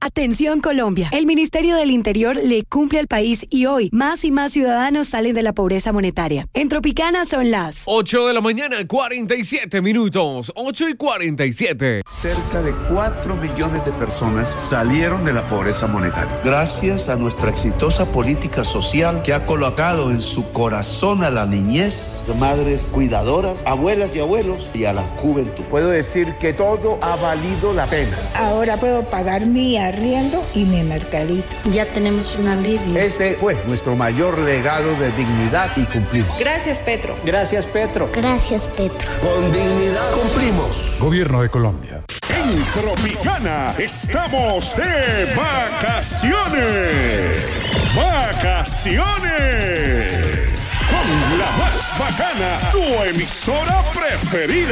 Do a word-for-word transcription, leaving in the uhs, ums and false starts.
Atención Colombia, el Ministerio del Interior le cumple al país y hoy más y más ciudadanos salen de la pobreza monetaria. En Tropicana son las ocho de la mañana, cuarenta y siete minutos, ocho y cuarenta y siete. Cerca de cuatro millones de personas salieron de la pobreza monetaria. Gracias a nuestra exitosa política social que ha colocado en su corazón a la niñez, madres cuidadoras, abuelas y abuelos y a la juventud. Puedo decir que todo ha valido la pena. Ahora puedo pagar mi arriendo y mi mercadito. Ya tenemos un alivio. Ese fue nuestro mayor legado de dignidad y cumplimos. Gracias, Petro. Gracias, Petro. Gracias, Petro. Con dignidad cumplimos. Gobierno de Colombia. En Tropicana estamos de vacaciones. Vacaciones. Con la más bacana, tu emisora preferida.